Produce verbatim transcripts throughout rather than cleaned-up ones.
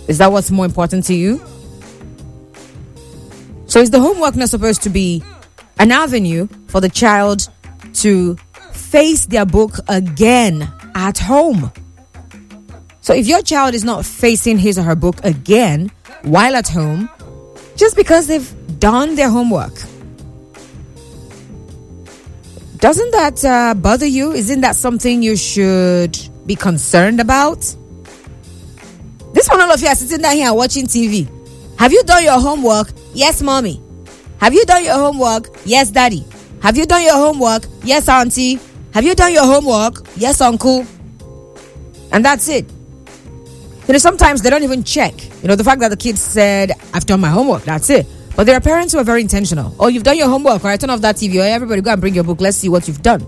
Is that what's more important to you? So is the homework not supposed to be an avenue for the child to face their book again at home? So if your child is not facing his or her book again while at home, just because they've done their homework, doesn't that uh, bother you? Isn't that something you should be concerned about? This one, all of you are sitting down here watching T V. Have you done your homework? Yes, mommy. Have you done your homework? Yes, daddy. Have you done your homework? Yes, auntie. Have you done your homework? Yes, uncle. And that's it. You know, sometimes they don't even check. You know, the fact that the kids said, I've done my homework, that's it. But there are parents who are very intentional. Oh, you've done your homework. All right, turn off that T V. Oh, everybody go and bring your book. Let's see what you've done.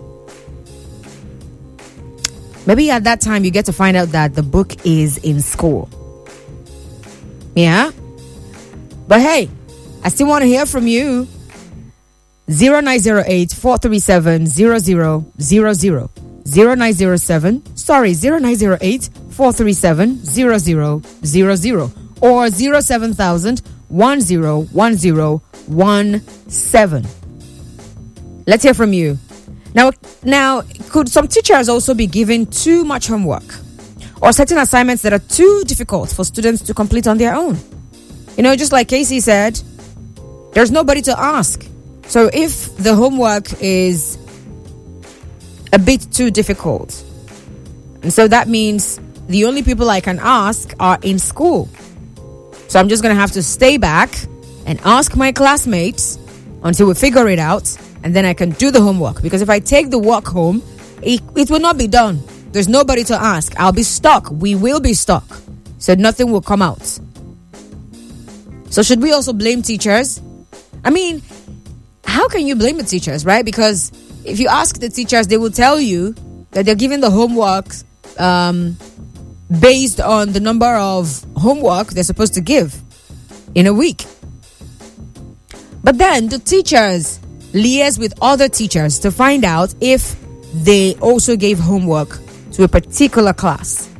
Maybe at that time you get to find out that the book is in school. Yeah? But hey, I still want to hear from you. zero nine zero eight, four three seven, zero zero zero zero. zero nine zero seven, sorry, zero nine zero eight, four three seven, zero zero zero zero. Or zero seven thousand, one zero one zero one seven. Let's hear from you. Now, now, could some teachers also be given too much homework or certain assignments that are too difficult for students to complete on their own? You know, just like Casey said, there's nobody to ask. So if the homework is a bit too difficult, and so that means the only people I can ask are in school. So I'm just going to have to stay back and ask my classmates until we figure it out, and then I can do the homework. Because if I take the work home, it, it will not be done. There's nobody to ask. I'll be stuck. We will be stuck. So nothing will come out. So should we also blame teachers? I mean, how can you blame the teachers, right? Because if you ask the teachers, they will tell you that they're giving the homework um, based on the number of homework they're supposed to give in a week. But then the teachers liaise with other teachers to find out if they also gave homework to a particular class.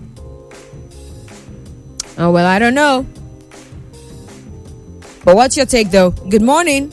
Oh, well, I don't know. But what's your take, though? Good morning.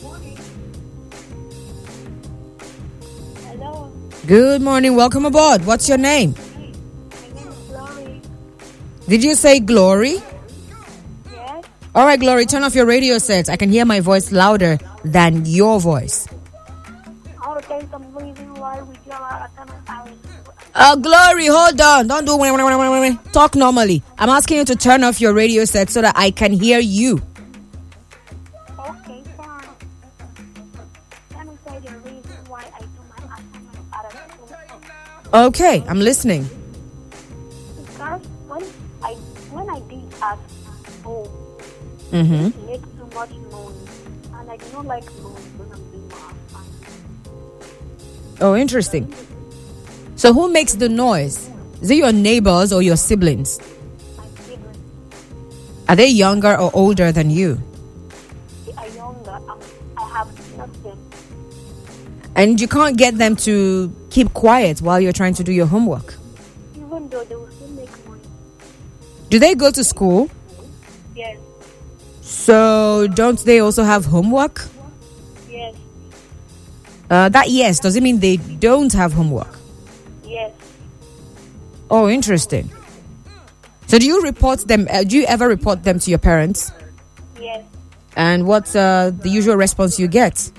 Hello. Good morning. Welcome aboard. What's your name? My name is Glory. Did you say Glory? Yes. All right, Glory, turn off your radio set. I can hear my voice louder than your voice. I will tell you some reason why we do our assignment. Uh, Glory, hold on. Don't do... Talk normally. I'm asking you to turn off your radio set so that I can hear you. Okay, fine. Let me tell you the reason why I do my assignment at school. Okay, I'm listening. Because when I when I did at home, Mm-hmm. it makes too much noise, and I do not like noise when I'm doing my assignment. Oh, interesting. So who makes the noise? Is it your neighbors or your siblings? My siblings, Are they younger or older than you? they are younger. Um, I have nothing. And you can't get them to keep quiet while you're trying to do your homework. Even though they will still make noise. Do they go to school? Yes. So don't they also have homework? Yes. Uh, that yes, does it mean they don't have homework? Yes. Oh, interesting. So do you report them? Uh, do you ever report them to your parents? Yes. And what's uh, the usual response you get?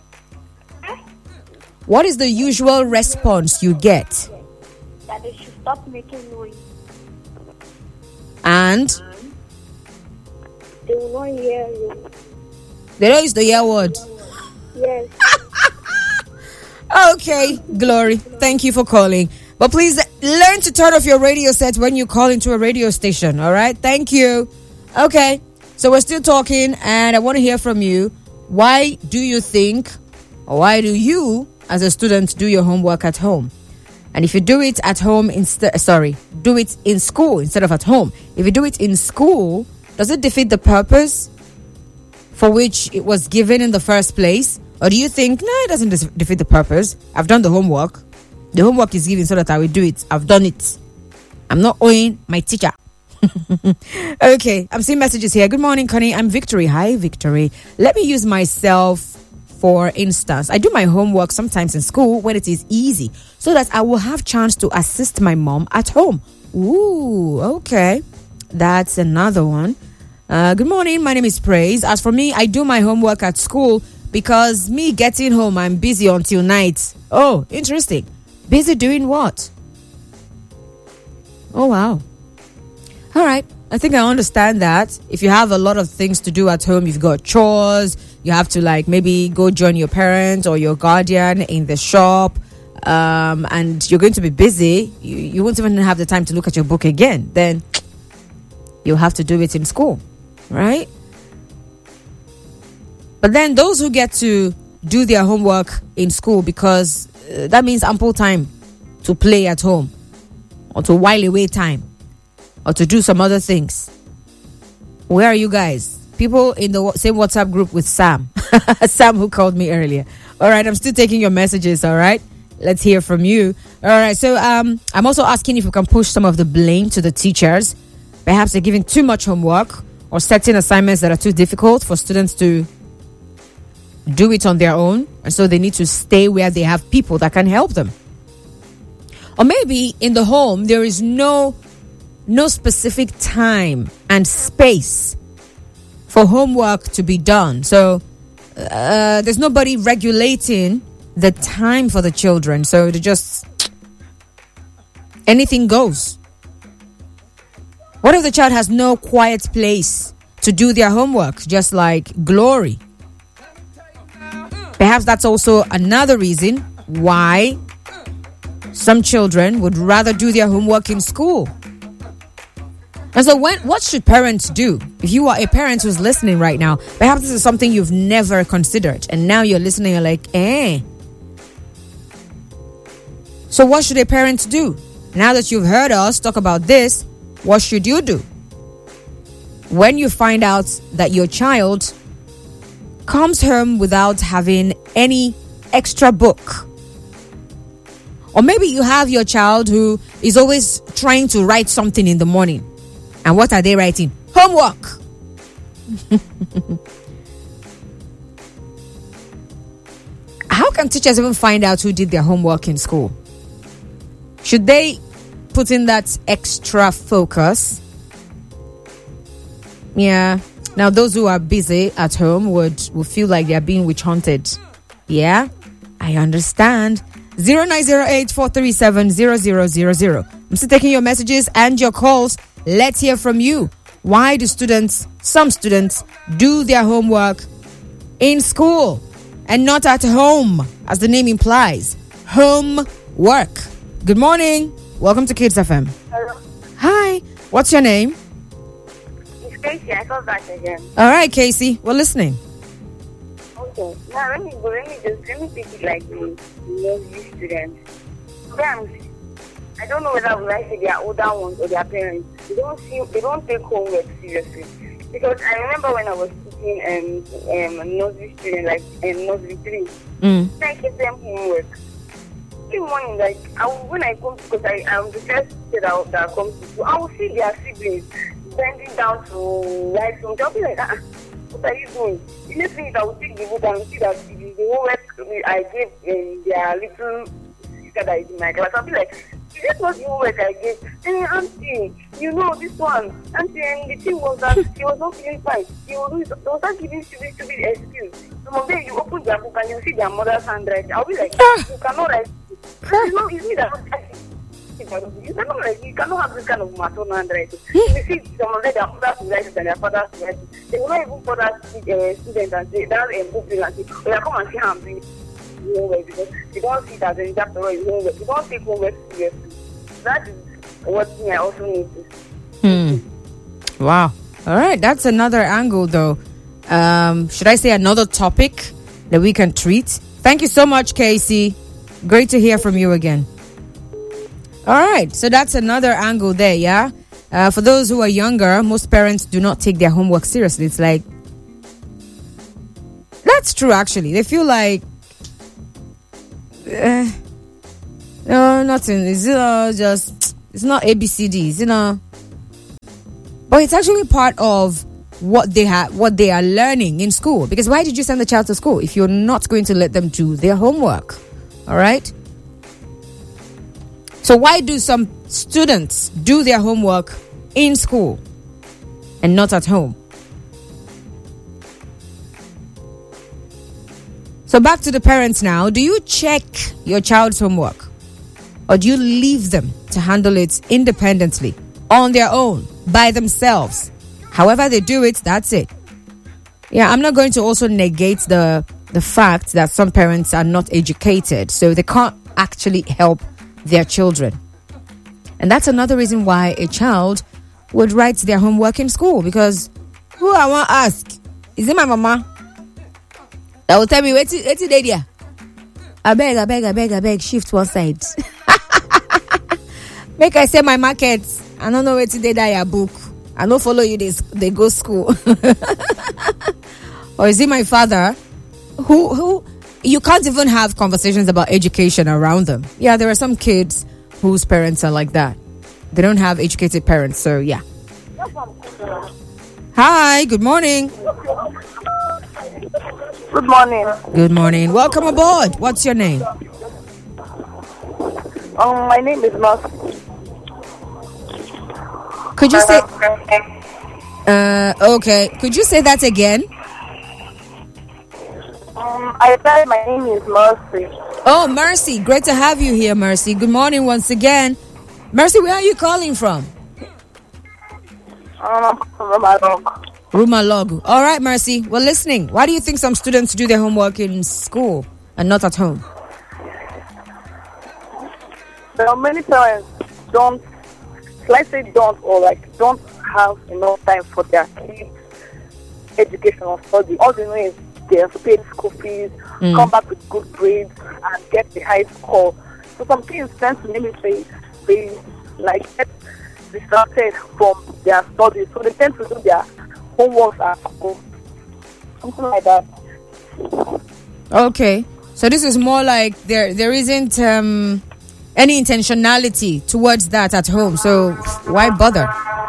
What is the usual response you get? That they should stop making noise. And They will not hear you. they don't use the year word. Yes. Okay, Glory. Thank you for calling. But please learn to turn off your radio set when you call into a radio station. All right. Thank you. Okay. So we're still talking, and I want to hear from you. Why do you think, or why do you, as a student, do your homework at home? And if you do it at home instead, sorry, do it in school instead of at home. If you do it in school, does it defeat the purpose for which it was given in the first place? Or do you think, no, it doesn't de- defeat the purpose. I've done the homework. The homework is given so that I will do it. I've done it. I'm not owing my teacher. Okay, I'm seeing messages here. Good morning, Connie. I'm Victory. Hi, Victory. Let me use myself for instance. I do my homework sometimes in school when it is easy, so that I will have chance to assist my mom at home. Ooh, okay. That's another one. Uh, good morning. My name is Praise. As for me, I do my homework at school because me getting home, I'm busy until night. Oh, interesting. Busy doing what? Oh, wow. All right. I think I understand that. If you have a lot of things to do at home, you've got chores, you have to like maybe go join your parents or your guardian in the shop, um, and you're going to be busy, you, you won't even have the time to look at your book again. Then you'll have to do it in school, right? But then those who get to do their homework in school, because uh, that means ample time to play at home or to while away time or to do some other things. Where are you guys? People in the same WhatsApp group with Sam. Sam who called me earlier. All right, I'm still taking your messages, all right? Let's hear from you. All right, so um, I'm also asking if we can push some of the blame to the teachers. Perhaps they're giving too much homework or setting assignments that are too difficult for students to do it on their own. And so they need to stay where they have people that can help them. Or maybe in the home, there is no, no specific time and space for homework to be done. So uh, there's nobody regulating the time for the children. So they just, anything goes. What if the child has no quiet place to do their homework, just like Glory? Perhaps that's also another reason why some children would rather do their homework in school. And so when, what should parents do? If you are a parent who's listening right now, perhaps this is something you've never considered. And now you're listening, you're like, eh. So what should a parent do? Now that you've heard us talk about this, what should you do? When you find out that your child comes home without having any extra book. Or maybe you have your child who is always trying to write something in the morning. And what are they writing? Homework. How can teachers even find out who did their homework in school? Should they put in that extra focus? Yeah. Now, those who are busy at home would, would feel like they are being witch hunted. Yeah, I understand. zero nine zero eight, four three seven, zero zero zero zero. I'm still taking your messages and your calls. Let's hear from you. Why do students, some students, do their homework in school and not at home, as the name implies? Homework. Good morning. Welcome to Kids F M. Hello. Hi. What's your name? It's Casey. I called back again. All right, Casey. We're listening. Okay. Now let me go. Let me just let me take it like the nursery students. Them, I don't know whether we like say they are older ones or their parents. They don't see. They don't take homework seriously. Because I remember when I was teaching um um nursery student like um, nursery three, Mm. I gave them homework. Every morning, like I will, when I come because I am the first kid that that comes to school, I will see their siblings bending down to write something. I'll be like, ah, what are you doing? The next thing is I will take the book and see that the, the homework I gave um, their little sister that is in my class. I'll be like, is this not the homework I gave? Hey, auntie, you know this one. Auntie, and the thing was that she was not feeling fine. She was, was not giving stupid, stupid excuse. Some of them, you open their book and you see their mother's handwriting. I'll be like, you cannot write. You know, it's me that you cannot like you cannot have this kind of maternal handwriting. You see some of them their mothers will write it and their fathers will write it. They will not even bother uh, students and say that a book and say, oh yeah, come and see how I'm doing homework because they don't see that the after all is homework. They don't take homework seriously. That is what me I also noticed. Hmm. Wow. All right, that's another angle though. Um, should I say another topic that we can treat? Thank you so much, Casey. Great to hear from you again. All right, so that's another angle there, yeah? Uh, for those who are younger, most parents do not take their homework seriously. It's like, that's true actually. They feel like, uh, no, nothing. It's uh, just, it's not A B C Ds, you know. But it's actually part of what they have, what they are learning in school. Because why did you send the child to school if you're not going to let them do their homework? All right. So why do some students do their homework in school and not at home? So back to the parents now. Do you check your child's homework, or do you leave them to handle it independently, on their own, by themselves? However they do it, that's it. Yeah, I'm not going to also negate the the fact that some parents are not educated, so they can't actually help their children. And that's another reason why a child would write their homework in school, because who I want to ask, is it my mama that will tell me what's it there? I beg, I beg, I beg, I beg, shift one side. Make I say my market. I don't know where today that your book. I don't follow you, they, they go school. Or is it my father who who you can't even have conversations about education around them? Yeah, there are some kids whose parents are like that. They don't have educated parents, so yeah. Hi, good morning. Good morning. Good morning. Welcome aboard. What's your name? Um, my name is Mas. Could you say uh okay. Could you say that again? Um, I said my name is Mercy. Oh, Mercy. Great to have you here, Mercy. Good morning once again. Mercy, where are you calling from? Um, from my dog. Rumalog. All right, Mercy. We're listening. Why do you think some students do their homework in school and not at home? There are many parents don't, let's say don't, or like don't have enough time for their kids' education or study. All they know is they have paid school fees, mm. come back with good grades, and get the high score. So some kids tend to maybe say they like get distracted from their studies, so they tend to do their homework at school, something like that. Okay, so this is more like there there isn't um, any intentionality towards that at home. So why bother?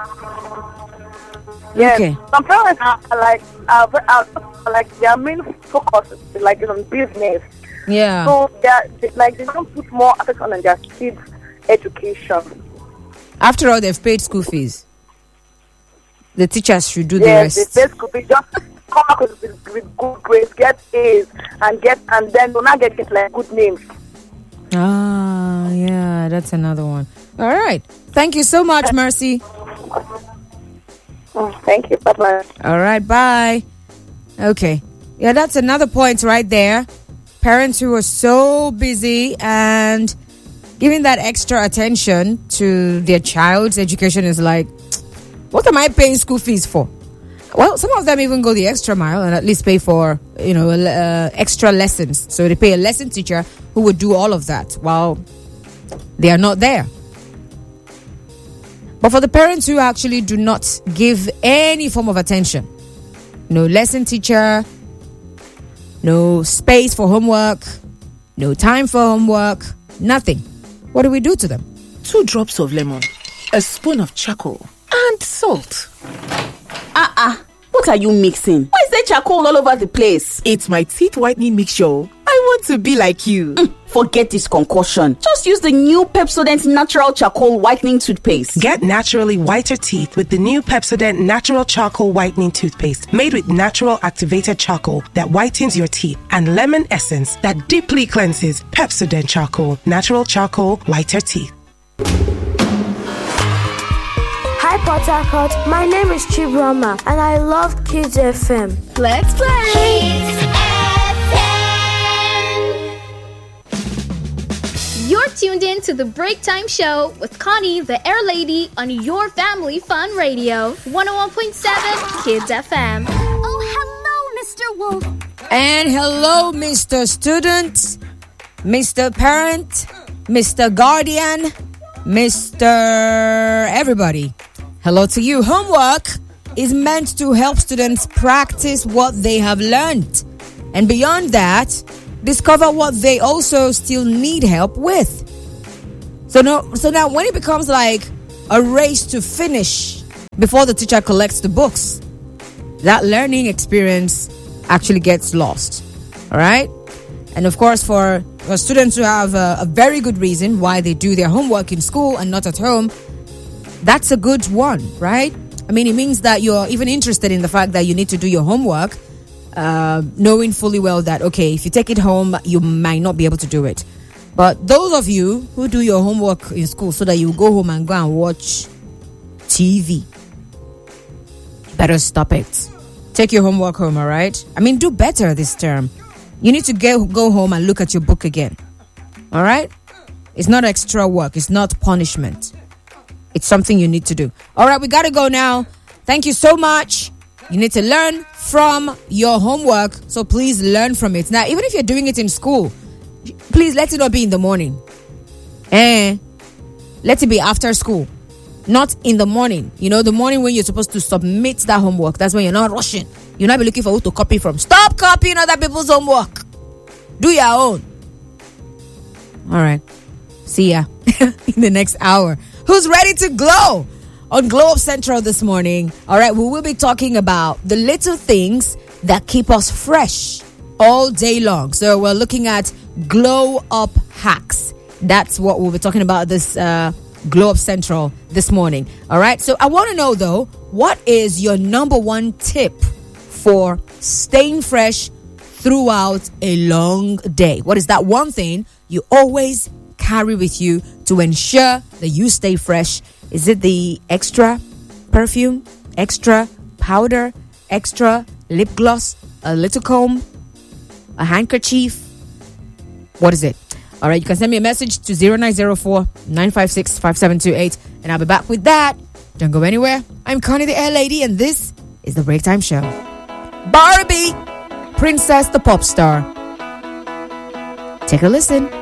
Yes. Okay. Some parents are like are, are, are like their main focus is like on business. Yeah. So they like they don't put more attention on their kids' education. After all, they've paid school fees. The teachers should do yes, the rest. Yes, they pay school fees. Just come back with, with, with good grades, get A's, and get and then do not get, get like good names. Ah, yeah, that's another one. All right. Thank you so much, Mercy. Oh, thank you. Bye-bye. All right, bye. Okay. Yeah, that's another point right there. Parents who are so busy and giving that extra attention to their child's education is like, what am I paying school fees for? Well, some of them even go the extra mile and at least pay for, you know, uh, extra lessons. So they pay a lesson teacher who would do all of that while they are not there. But for the parents who actually do not give any form of attention, no lesson teacher, no space for homework, no time for homework, nothing. What do we do to them? Two drops of lemon, a spoon of charcoal, and salt. Ah, ah, what are you mixing? Why is there charcoal all over the place? It's my teeth whitening mixture. I want to be like you. Mm, forget this concoction. Just use the new Pepsodent Natural Charcoal Whitening Toothpaste. Get naturally whiter teeth with the new Pepsodent Natural Charcoal Whitening Toothpaste, made with natural activated charcoal that whitens your teeth and lemon essence that deeply cleanses. Pepsodent Charcoal, natural charcoal, whiter teeth. Hi, Port Harcourt. My name is Chibrama, and I love Kids F M. Let's play! Kids F M! You're tuned in to the Break Time Show with Connie, the Air Lady, on your Family Fun Radio, one oh one point seven Kids F M. Oh, hello, Mister Wolf. And hello, Mister Student, Mister Parent, Mister Guardian, Mister Everybody. Hello to you. Homework is meant to help students practice what they have learned. And beyond that, discover what they also still need help with. So no, so now when it becomes like a race to finish before the teacher collects the books. That learning experience actually gets lost. All right? And of course, for, for students who have a, a very good reason why they do their homework in school and not at home, that's a good one, right? I mean, it means that you're even interested in the fact that you need to do your homework, uh, knowing fully well that, okay, if you take it home, you might not be able to do it. But those of you who do your homework in school so that you go home and go and watch T V, better stop it. Take your homework home, all right? I mean, do better this term. You need to go, go home and look at your book again. All right? It's not extra work. It's not punishment. It's something you need to do. All right, we got to go now. Thank you so much. You need to learn from your homework. So please learn from it. Now, even if you're doing it in school, please let it not be in the morning. Eh? Let it be after school. Not in the morning. You know, the morning when you're supposed to submit that homework. That's when you're not rushing. You'll not be looking for who to copy from. Stop copying other people's homework. Do your own. All right. See ya in the next hour. Who's ready to glow on Glow Up Central this morning? All right. We will be talking about the little things that keep us fresh all day long. So we're looking at Glow Up hacks. That's what we'll be talking about this uh Glow Up Central this morning. All right. So I want to know, though, what is your number one tip for staying fresh throughout a long day? What is that one thing you always carry with you to ensure that you stay fresh? Is it the extra perfume, extra powder, extra lip gloss, a little comb, a handkerchief? What is it? All right, you can send me a message to zero nine zero four, nine five six, five seven two eight, and I'll be back with that. Don't go anywhere. I'm Connie the Air Lady, and this is the Break Time Show. Barbie, Princess the Pop Star. Take a listen.